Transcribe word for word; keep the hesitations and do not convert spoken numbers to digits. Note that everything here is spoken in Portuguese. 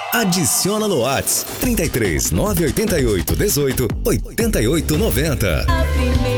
Adiciona no Whats trinta e três, nove oito oito, dezoito, oitenta e oito noventa.